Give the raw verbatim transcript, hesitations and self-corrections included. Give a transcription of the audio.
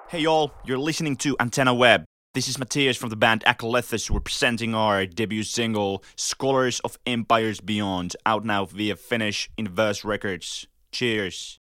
Hey y'all, you're listening to Antenna Web. This is Matthias from the band Acolethus. We're presenting our debut single, Scholars of Empires Beyond, out now via Finnish Inverse Records. Cheers.